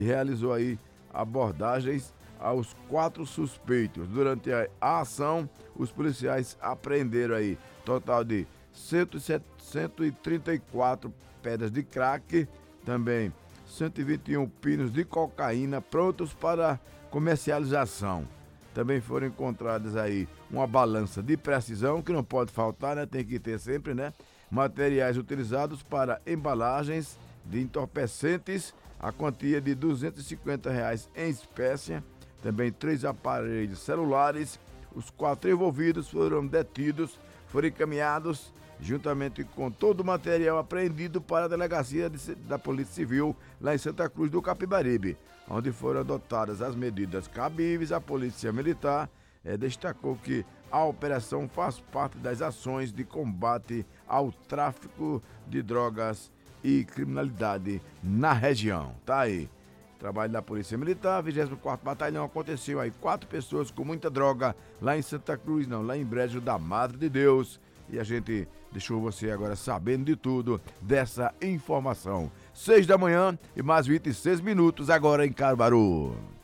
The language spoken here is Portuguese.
e realizou aí abordagens aos 4 suspeitos. Durante a ação, os policiais apreenderam aí total de 134 pedras de crack, também 121 pinos de cocaína prontos para comercialização. Também foram encontradas aí uma balança de precisão, que não pode faltar, né? Tem que ter sempre, né? Materiais utilizados para embalagens de entorpecentes, a quantia de R$ 250 em espécie, também 3 aparelhos celulares. Os 4 envolvidos foram detidos, foram encaminhados juntamente com todo o material apreendido para a delegacia da Polícia Civil lá em Santa Cruz do Capibaribe, onde foram adotadas as medidas cabíveis. A Polícia Militar destacou que a operação faz parte das ações de combate ao tráfico de drogas e criminalidade na região. Tá aí. Trabalho da Polícia Militar, 24º Batalhão, aconteceu aí 4 pessoas com muita droga lá em Santa Cruz, não, lá em Brejo da Madre de Deus. E a gente deixou você agora sabendo de tudo dessa informação. 6 da manhã e mais 26 minutos agora em Caruaru.